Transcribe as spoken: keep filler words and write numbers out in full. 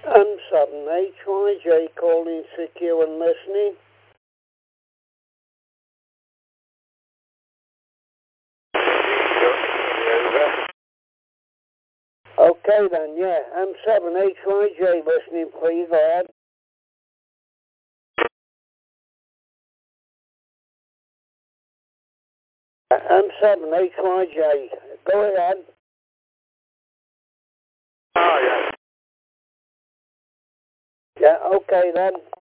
M seven H Y J calling secure and listening. Okay then, yeah. M seven H Y J listening, please, go ahead. M seven H Y J, go ahead. Oh, yeah. Yeah, okay then.